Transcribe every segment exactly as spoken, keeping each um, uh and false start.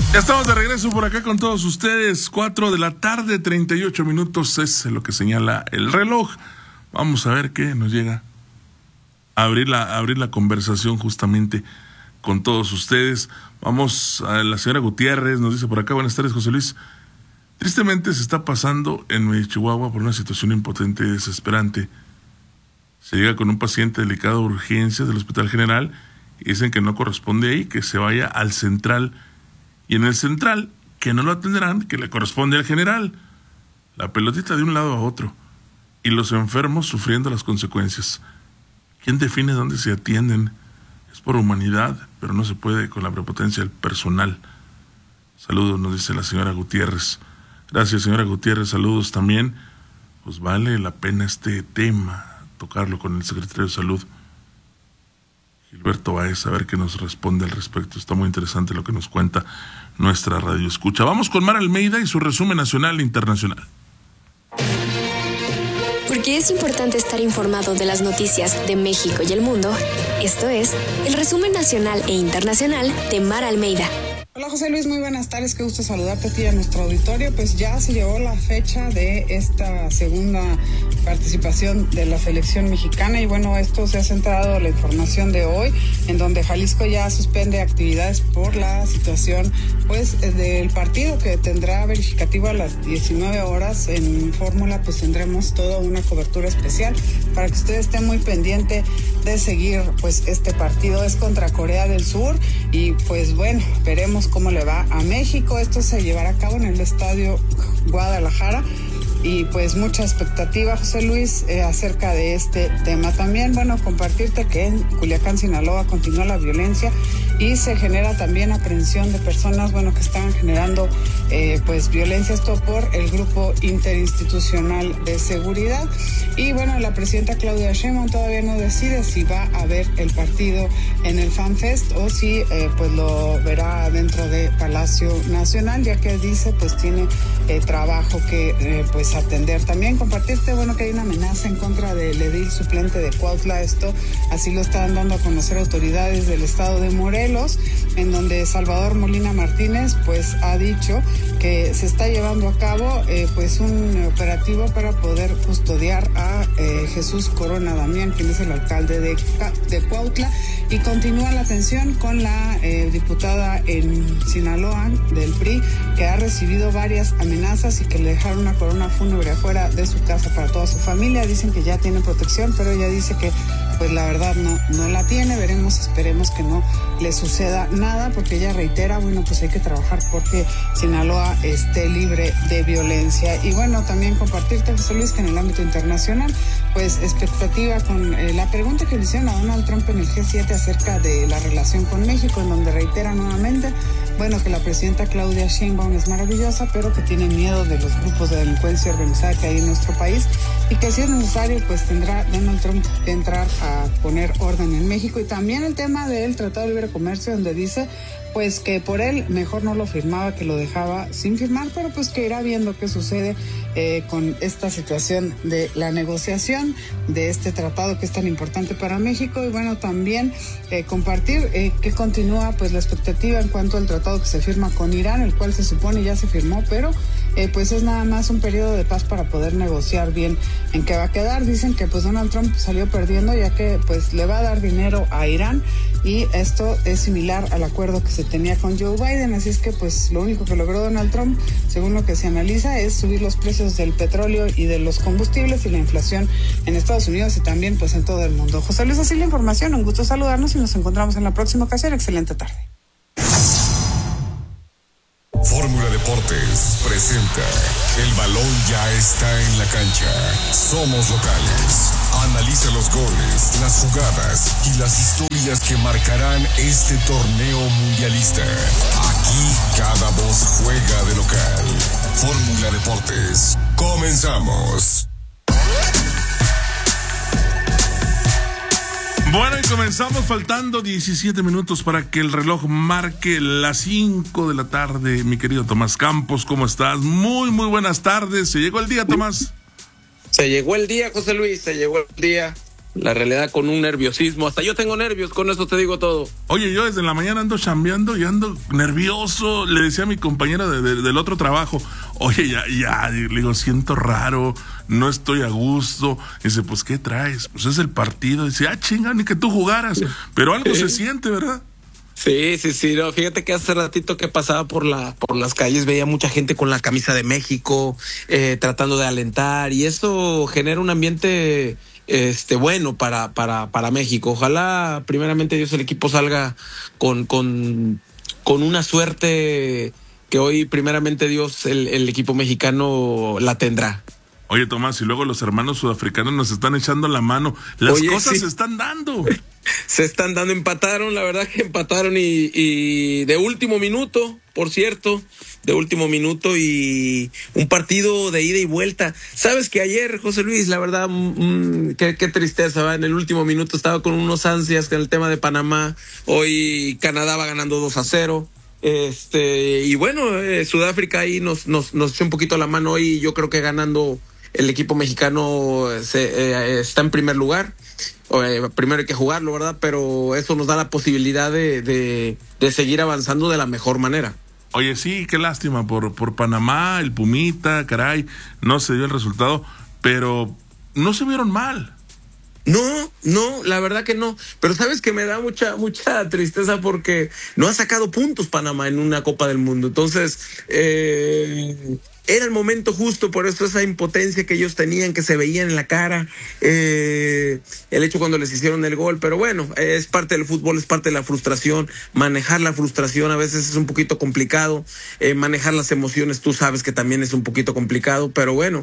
Ya estamos de regreso por acá con todos ustedes. Cuatro de la tarde, treinta y ocho minutos es lo que señala el reloj. Vamos a ver qué nos llega. A abrir la, a abrir la conversación justamente con todos ustedes. Vamos a la señora Gutiérrez, nos dice por acá, buenas tardes, José Luis. Tristemente se está pasando en Medio Chihuahua por una situación impotente y desesperante. Se llega con un paciente delicado de urgencias del Hospital General y dicen que no corresponde ahí, que se vaya al central. Y en el central, que no lo atenderán, que le corresponde al general. La pelotita de un lado a otro. Y los enfermos sufriendo las consecuencias. ¿Quién define dónde se atienden? Es por humanidad, pero no se puede con la prepotencia del personal. Saludos, nos dice la señora Gutiérrez. Gracias, señora Gutiérrez, saludos también. Pues vale la pena este tema, tocarlo con el secretario de Salud, Gilberto Báez, a ver qué nos responde al respecto. Está muy interesante lo que nos cuenta nuestra radio escucha. Vamos con Mar Almeida y su resumen nacional e internacional. Porque es importante estar informado de las noticias de México y el mundo, esto es el resumen nacional e internacional de Mar Almeida. Hola José Luis, muy buenas tardes, qué gusto saludarte a ti y a nuestro auditorio. Pues ya se llegó la fecha de esta segunda participación de la selección mexicana y bueno, esto se ha centrado en la información de hoy, en donde Jalisco ya suspende actividades por la situación pues del partido que tendrá verificativo a las diecinueve horas. En Fórmula pues tendremos toda una cobertura especial para que ustedes estén muy pendiente de seguir pues este partido. Es contra Corea del Sur y pues bueno, veremos cómo le va a México. Esto se llevará a cabo en el Estadio Guadalajara y pues mucha expectativa, José Luis, eh, acerca de este tema. También, bueno, compartirte que en Culiacán, Sinaloa, continúa la violencia y se genera también aprehensión de personas, bueno, que están generando eh, pues violencia, esto por el Grupo Interinstitucional de Seguridad. Y bueno, la presidenta Claudia Sheinbaum todavía no decide si va a ver el partido en el FanFest o si eh, pues lo verá dentro de Palacio Nacional, ya que dice pues tiene eh, trabajo que eh, pues atender. También compartirte, bueno, que hay una amenaza en contra del edil suplente de Cuautla. Esto así lo están dando a conocer autoridades del estado de Morelos, en donde Salvador Molina Martínez pues ha dicho que se está llevando a cabo eh, pues un operativo para poder custodiar a eh, Jesús Corona Damián, quien es el alcalde de, de Cuautla, y continúa la tensión con la eh, diputada en Sinaloa del P R I, que ha recibido varias amenazas y que le dejaron una corona fúnebre afuera de su casa para toda su familia. Dicen que ya tiene protección, pero ella dice que pues la verdad no, no la tiene. Veremos, esperemos que no le suceda nada, porque ella reitera, bueno, pues hay que trabajar porque Sinaloa esté libre de violencia. Y bueno, también compartirte, José Luis, que en el ámbito internacional, pues expectativa con eh, la pregunta que le hicieron a Donald Trump en el G siete acerca de la relación con México, en donde reitera nuevamente, bueno, que la presidenta Claudia Sheinbaum es maravillosa, pero que tiene miedo de los grupos de delincuencia organizada que hay en nuestro país y que si es necesario, pues tendrá Donald Trump que entrar a poner orden en México. Y también el tema del Tratado de Libre Comercio, donde dice pues que por él mejor no lo firmaba, que lo dejaba sin firmar, pero pues que irá viendo qué sucede eh, con esta situación de la negociación de este tratado que es tan importante para México. Y bueno, también eh, compartir eh, que continúa pues la expectativa en cuanto al tratado que se firma con Irán, el cual se supone ya se firmó, pero eh, pues es nada más un periodo de paz para poder negociar bien en qué va a quedar. Dicen que pues Donald Trump salió perdiendo, ya que pues le va a dar dinero a Irán, y esto es similar al acuerdo que se tenía con Joe Biden. Así es que pues lo único que logró Donald Trump, según lo que se analiza, es subir los precios del petróleo y de los combustibles y la inflación en Estados Unidos y también pues en todo el mundo. José Luis, así la información. Un gusto saludarnos y nos encontramos en la próxima ocasión. Excelente tarde. Fórmula Deportes presenta El balón ya está en la cancha. Somos locales. Analiza los goles, las jugadas y las historias que marcarán este torneo mundialista. Aquí cada voz juega de local. Fórmula Deportes. Comenzamos. Bueno, y comenzamos faltando diecisiete minutos para que el reloj marque las cinco de la tarde. Mi querido Tomás Campos, ¿cómo estás? Muy, muy buenas tardes. ¿Se llegó el día, Tomás? Se llegó el día, José Luis, se llegó el día. La realidad con un nerviosismo. Hasta yo tengo nervios, con eso te digo todo. Oye, yo desde la mañana ando chambeando y ando nervioso. Le decía a mi compañera de, de, del otro trabajo, oye, ya, ya, le digo, siento raro, no estoy a gusto. Y dice, pues, ¿qué traes? Pues es el partido. Y dice, ah, chinga, ni que tú jugaras. Pero algo se siente, ¿verdad? Sí, sí, sí, no, fíjate que hace ratito que pasaba por la por las calles veía mucha gente con la camisa de México, eh, tratando de alentar, y eso genera un ambiente este bueno para para para México. Ojalá primeramente Dios el equipo salga con con con una suerte que hoy primeramente Dios el, el equipo mexicano la tendrá. Oye, Tomás, y luego los hermanos sudafricanos nos están echando la mano. Las Oye, cosas sí. se están dando. Se están dando, empataron, la verdad que empataron y, y de último minuto, por cierto, de último minuto y un partido de ida y vuelta. Sabes que ayer, José Luis, la verdad, mmm, qué, qué tristeza, ¿va? En el último minuto estaba con unos ansias con el tema de Panamá. Hoy Canadá va ganando dos a cero. Este, y bueno, eh, Sudáfrica ahí nos, nos, nos echó un poquito la mano hoy. Yo creo que ganando el equipo mexicano se, eh, está en primer lugar. Eh, primero hay que jugarlo, ¿verdad? Pero eso nos da la posibilidad de, de, de seguir avanzando de la mejor manera. Oye, sí, qué lástima por, por Panamá, el Pumita, caray, no se dio el resultado, pero no se vieron mal. No, no, la verdad que no. Pero sabes que me da mucha, mucha tristeza porque no ha sacado puntos Panamá en una Copa del Mundo. Entonces, eh, era el momento justo, por eso esa impotencia que ellos tenían, que se veían en la cara, eh, el hecho cuando les hicieron el gol. Pero bueno, es parte del fútbol, es parte de la frustración. Manejar la frustración a veces es un poquito complicado. Eh, manejar las emociones, tú sabes que también es un poquito complicado. Pero bueno,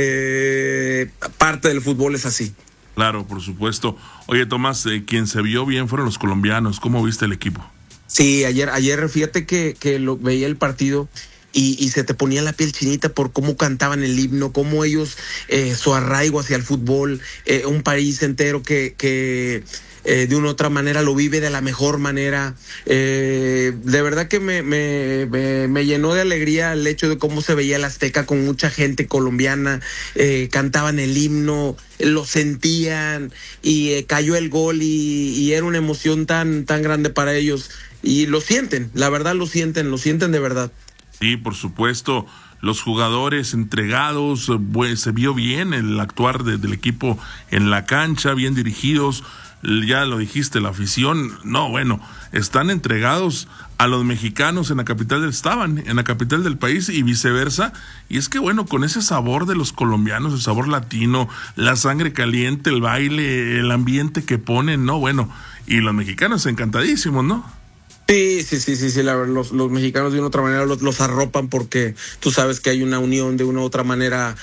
eh, parte del fútbol es así. Claro, por supuesto. Oye, Tomás, eh, quien se vio bien fueron los colombianos. ¿Cómo viste el equipo? Sí, ayer, ayer fíjate que, que lo, veía el partido y, y se te ponía la piel chinita por cómo cantaban el himno, cómo ellos, eh, su arraigo hacia el fútbol, eh, un país entero que... que Eh, de una u otra manera lo vive de la mejor manera. Eh, de verdad que me, me, me, me llenó de alegría el hecho de cómo se veía el Azteca con mucha gente colombiana, eh, cantaban el himno, lo sentían y eh, cayó el gol y, y era una emoción tan, tan grande para ellos y lo sienten, la verdad lo sienten, lo sienten de verdad. Sí, por supuesto. Los jugadores entregados, pues, se vio bien el actuar de, del equipo en la cancha, bien dirigidos. Ya lo dijiste, la afición, no, bueno, están entregados a los mexicanos en la capital del, estaban en la capital del país y viceversa, y es que bueno, con ese sabor de los colombianos, el sabor latino, la sangre caliente, el baile, el ambiente que ponen, no, bueno, y los mexicanos encantadísimos, ¿no? Sí, sí, sí, sí, sí, la, los, los mexicanos de una u otra manera los, los arropan porque tú sabes que hay una unión de una u otra manera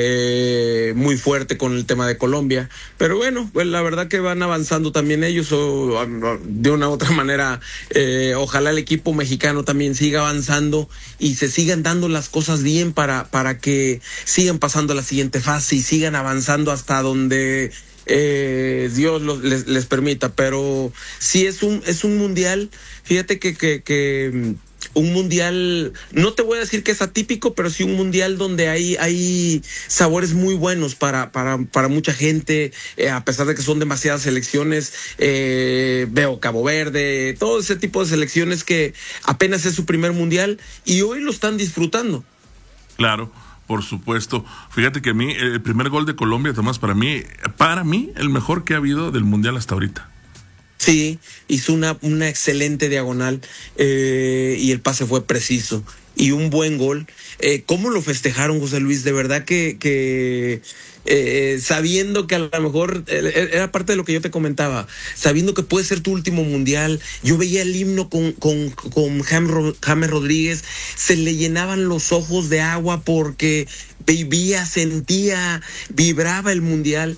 eh, muy fuerte con el tema de Colombia, pero bueno, pues la verdad que van avanzando también ellos o, de una u otra manera, eh, ojalá el equipo mexicano también siga avanzando y se sigan dando las cosas bien para, para que sigan pasando a la siguiente fase y sigan avanzando hasta donde... Eh, Dios los, les, les permita, pero sí es un es un mundial, fíjate que, que, que un mundial, no te voy a decir que es atípico, pero sí un mundial donde hay, hay sabores muy buenos para, para, para mucha gente, eh, a pesar de que son demasiadas selecciones, eh, veo Cabo Verde, todo ese tipo de selecciones que apenas es su primer mundial y hoy lo están disfrutando. Claro. Por supuesto. Fíjate que a mí, el primer gol de Colombia, Tomás, para mí, para mí, el mejor que ha habido del Mundial hasta ahorita. Sí, hizo una, una excelente diagonal eh, y el pase fue preciso. Y un buen gol. Eh, ¿Cómo lo festejaron, José Luis? De verdad que... que Eh, sabiendo que a lo mejor eh, era parte de lo que yo te comentaba, sabiendo que puede ser tu último mundial. Yo veía el himno con, con, con James Rodríguez, se le llenaban los ojos de agua porque vivía, sentía, vibraba el mundial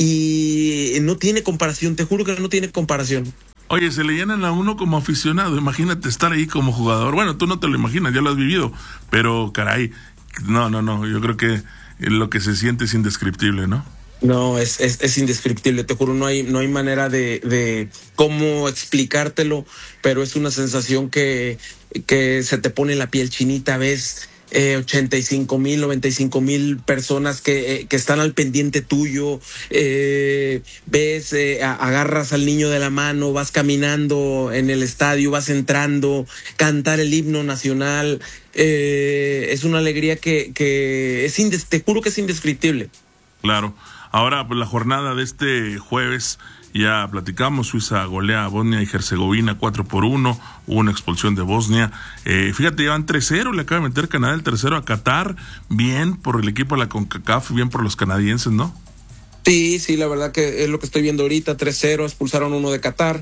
y no tiene comparación, te juro que no tiene comparación. Oye, se le llenan a uno como aficionado, imagínate estar ahí como jugador. Bueno, tú no te lo imaginas, ya lo has vivido, pero caray, no, no, no, yo creo que lo que se siente es indescriptible, ¿no? No, es, es, es indescriptible, te juro, no hay, no hay manera de, de cómo explicártelo, pero es una sensación que, que se te pone la piel chinita, ves, eh, ochenta y cinco mil, noventa y cinco mil personas que, eh, que están al pendiente tuyo, eh, ves, eh, agarras al niño de la mano, vas caminando en el estadio, vas entrando, cantar el himno nacional, eh, es una alegría que, que es indes- te juro que es indescriptible. Claro. Ahora, pues la jornada de este jueves, ya platicamos, Suiza golea a Bosnia y Herzegovina cuatro por uno, hubo una expulsión de Bosnia. Eh, fíjate, llevan tres cero, le acaba de meter Canadá el tercero a Qatar, bien por el equipo de la CONCACAF, bien por los canadienses, ¿no? Sí, sí, la verdad que es lo que estoy viendo ahorita, tres cero, expulsaron uno de Qatar,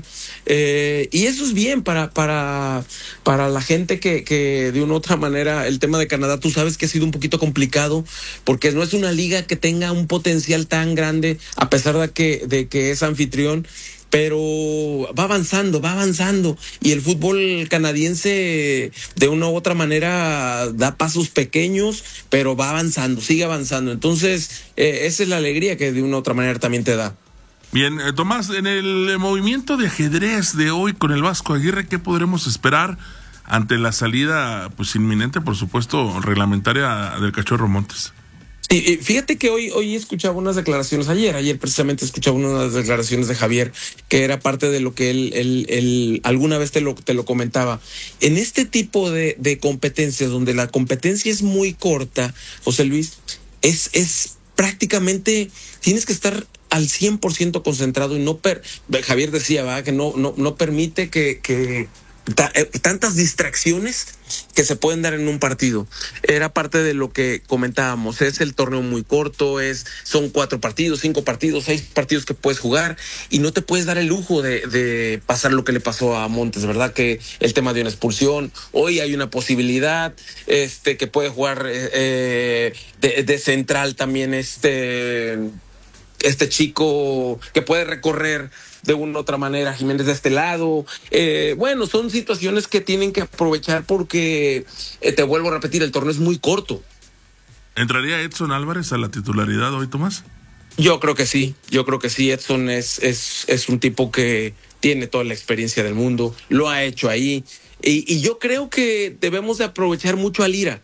eh, y eso es bien para para para la gente que, que de una u otra manera, el tema de Canadá, tú sabes que ha sido un poquito complicado, porque no es una liga que tenga un potencial tan grande, a pesar de que, de que es anfitrión, pero va avanzando, va avanzando, y el fútbol canadiense de una u otra manera da pasos pequeños, pero va avanzando, sigue avanzando. Entonces, eh, esa es la alegría que de una u otra manera también te da. Bien, eh, Tomás, en el movimiento de ajedrez de hoy con el Vasco Aguirre, ¿qué podremos esperar ante la salida, pues inminente, por supuesto, reglamentaria del Cachorro Montes? Sí, fíjate que hoy, hoy escuchaba unas declaraciones, ayer, ayer precisamente escuchaba unas declaraciones de Javier, que era parte de lo que él, él, él alguna vez te lo, te lo comentaba. En este tipo de, de competencias, donde la competencia es muy corta, José Luis, es, es prácticamente, tienes que estar al cien por ciento concentrado y no, per, Javier decía, ¿verdad? que no, no, no permite que, que ta, eh, tantas distracciones que se pueden dar en un partido. Era parte de lo que comentábamos, es el torneo muy corto, es son cuatro partidos, cinco partidos, seis partidos que puedes jugar y no te puedes dar el lujo de, de pasar lo que le pasó a Montes, ¿verdad? Que el tema de una expulsión, hoy hay una posibilidad este que puede jugar eh, de, de central también este, este chico que puede recorrer de una u otra manera, Jiménez de este lado. Eh, bueno, son situaciones que tienen que aprovechar porque, eh, te vuelvo a repetir, el torneo es muy corto. ¿Entraría Edson Álvarez a la titularidad hoy, Tomás? Yo creo que sí, yo creo que sí. Edson es, es, es un tipo que tiene toda la experiencia del mundo, lo ha hecho ahí. Y, y yo creo que debemos de aprovechar mucho a Lira.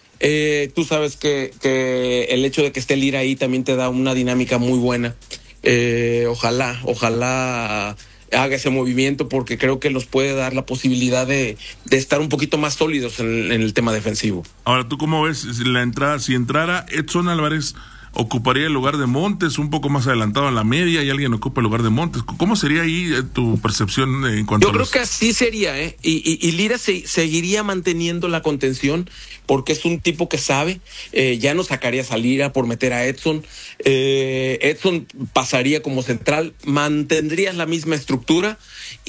Eh, tú sabes que, que el hecho de que esté Lira ahí también te da una dinámica muy buena. Eh, ojalá, ojalá haga ese movimiento porque creo que los puede dar la posibilidad de, de estar un poquito más sólidos en, en el tema defensivo. Ahora, ¿tú cómo ves la entrada? Si entrara Edson Álvarez, ¿ocuparía el lugar de Montes un poco más adelantado a la media y alguien ocupa el lugar de Montes? ¿Cómo sería ahí eh, tu percepción en cuanto Yo a creo los... que así sería, ¿eh? Y, y, y Lira se, seguiría manteniendo la contención porque es un tipo que sabe, eh, ya no sacarías a Lira por meter a Edson, eh, Edson pasaría como central, mantendrías la misma estructura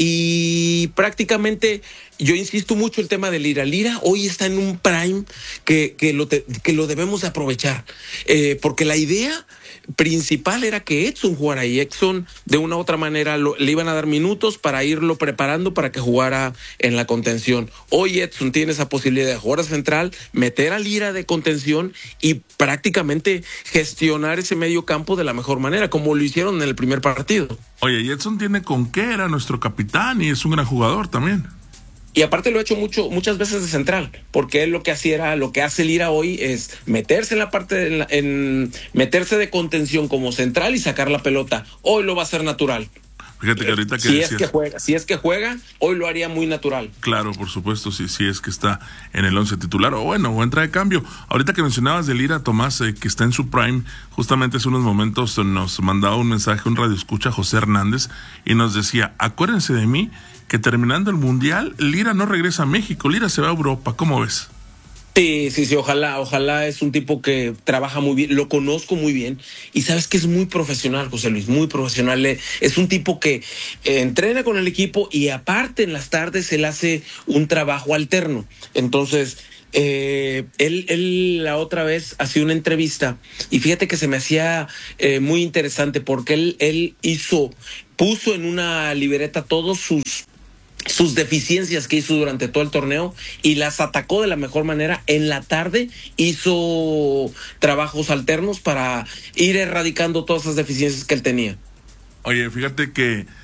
y prácticamente, yo insisto mucho el tema de Lira. Lira hoy está en un prime que, que, lo, te, que lo debemos de aprovechar, eh, porque la idea principal era que Edson jugara y Edson de una u otra manera lo, le iban a dar minutos para irlo preparando para que jugara en la contención. Hoy Edson tiene esa posibilidad de jugar a central, meter a Lira de contención y prácticamente gestionar ese medio campo de la mejor manera, como lo hicieron en el primer partido. Oye, y Edson tiene con qué, era nuestro capitán y es un gran jugador también. Y aparte lo ha hecho mucho, muchas veces de central, porque él lo que hacía era, lo que hace Lira hoy es meterse en la parte, de la, en meterse de contención como central y sacar la pelota. Hoy lo va a hacer natural. Fíjate que ahorita que si decías, es que juega, si es que juega, hoy lo haría muy natural. Claro, por supuesto, si, si es que está en el once titular, o bueno, o entra de cambio. Ahorita que mencionabas de Lira, Tomás, eh, que está en su prime, justamente hace unos momentos nos mandaba un mensaje, un radioescucha, José Hernández, y nos decía, acuérdense de mí, que terminando el Mundial, Lira no regresa a México, Lira se va a Europa, ¿cómo ves? Sí, sí, sí, ojalá, ojalá es un tipo que trabaja muy bien, lo conozco muy bien y sabes que es muy profesional, José Luis, muy profesional, es un tipo que eh, entrena con el equipo y aparte en las tardes él hace un trabajo alterno, entonces eh, él, él la otra vez hacía una entrevista y fíjate que se me hacía eh, muy interesante porque él, él hizo, puso en una libreta todos sus sus deficiencias que hizo durante todo el torneo y las atacó de la mejor manera. En la tarde hizo trabajos alternos para ir erradicando todas esas deficiencias que él tenía. Oye, fíjate que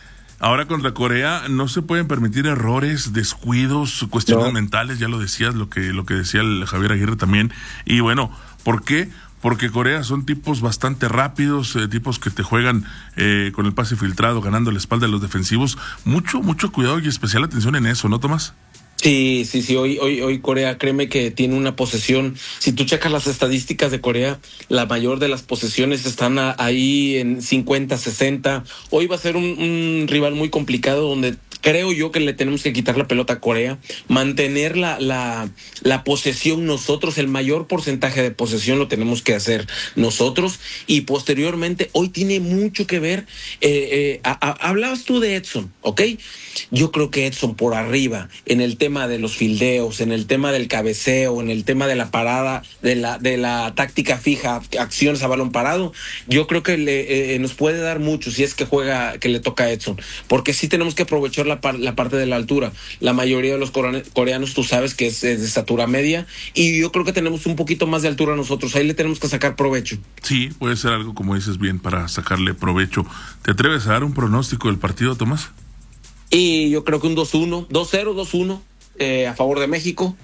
Ahora contra Corea no se pueden permitir errores, descuidos, cuestiones no. mentales, ya lo decías, lo que, lo que decía el Javier Aguirre también. Y bueno, ¿por qué? Porque Corea son tipos bastante rápidos, eh, tipos que te juegan eh, con el pase filtrado, ganando la espalda de los defensivos. Mucho, mucho cuidado y especial atención en eso, ¿no, Tomás? Sí, sí, sí, hoy, hoy, hoy Corea, créeme que tiene una posesión. Si tú checas las estadísticas de Corea, la mayor de las posesiones están a, ahí en cincuenta, sesenta. Hoy va a ser un, un rival muy complicado donde creo yo que le tenemos que quitar la pelota a Corea, mantener la, la, la posesión nosotros, el mayor porcentaje de posesión lo tenemos que hacer nosotros, y posteriormente hoy tiene mucho que ver, eh, eh, a, a, hablabas tú de Edson, ¿ok? Yo creo que Edson por arriba, en el tema de los fildeos, en el tema del cabeceo, en el tema de la parada, de la, de la táctica fija, acciones a balón parado, yo creo que le, eh, nos puede dar mucho si es que juega, que le toca a Edson, porque sí tenemos que aprovechar la, par, la parte de la altura. La mayoría de los coreanos, tú sabes que es, es de estatura media, y yo creo que tenemos un poquito más de altura nosotros, ahí le tenemos que sacar provecho. Sí, puede ser algo, como dices bien, para sacarle provecho. ¿Te atreves a dar un pronóstico del partido, Tomás? Y yo creo que un dos uno, dos cero, dos uno eh, a favor de México,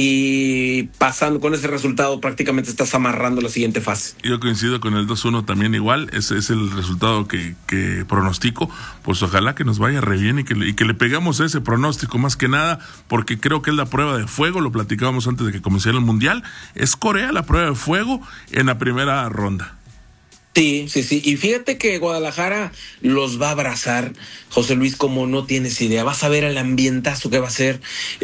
y pasando con ese resultado prácticamente estás amarrando la siguiente fase. Yo coincido con el dos uno también igual, ese es el resultado que, que pronostico. Pues ojalá que nos vaya re bien y que, le, y que le pegamos ese pronóstico más que nada, porque creo que es la prueba de fuego, lo platicábamos antes de que comenzara el Mundial, es Corea la prueba de fuego en la primera ronda. Sí, sí, sí, y fíjate que Guadalajara los va a abrazar, José Luis, como no tienes idea. Vas a ver el ambientazo que va a ser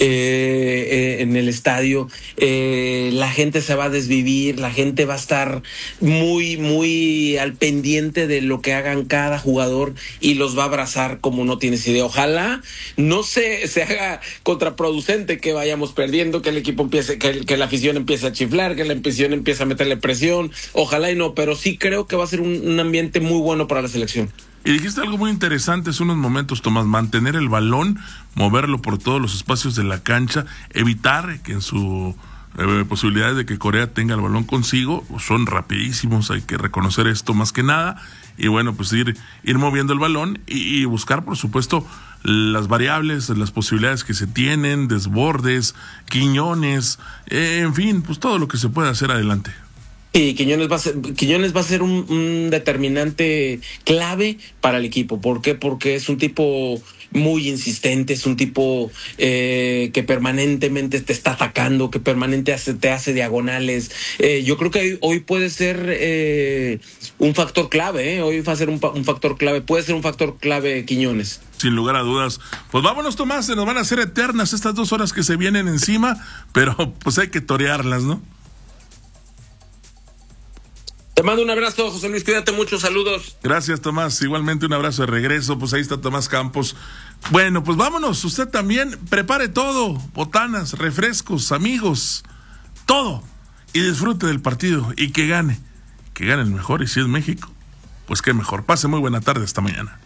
eh, eh, en el estadio, eh, la gente se va a desvivir, la gente va a estar muy, muy al pendiente de lo que hagan cada jugador y los va a abrazar como no tienes idea. Ojalá no se, se haga contraproducente que vayamos perdiendo, que el equipo empiece, que, que la afición empiece a chiflar, que la afición empiece a meterle presión, ojalá y no, pero sí creo que va a ser un, un ambiente muy bueno para la selección. Y dijiste algo muy interesante hace unos momentos, Tomás, mantener el balón, moverlo por todos los espacios de la cancha, evitar que en su eh, posibilidades de que Corea tenga el balón consigo, son rapidísimos, hay que reconocer esto más que nada, y bueno, pues ir, ir moviendo el balón y, y buscar, por supuesto, las variables, las posibilidades que se tienen, desbordes, Quiñones, eh, en fin, pues todo lo que se puede hacer adelante. Y Quiñones va a ser, Quiñones va a ser un, un determinante clave para el equipo. ¿Por qué? Porque es un tipo muy insistente, es un tipo eh, que permanentemente te está atacando, que permanentemente hace, te hace diagonales. Eh, yo creo que hoy, hoy puede ser eh, un factor clave, ¿eh? Hoy va a ser un, un factor clave, puede ser un factor clave Quiñones. Sin lugar a dudas. Pues vámonos, Tomás, se nos van a hacer eternas estas dos horas que se vienen encima, pero pues hay que torearlas, ¿no? Te mando un abrazo, José Luis, cuídate mucho, saludos. Gracias, Tomás, igualmente un abrazo de regreso, pues ahí está Tomás Campos. Bueno, pues vámonos, usted también prepare todo, botanas, refrescos, amigos, todo, y disfrute del partido, y que gane, que gane el mejor, y si es México, pues qué mejor. Pase muy buena tarde, hasta mañana.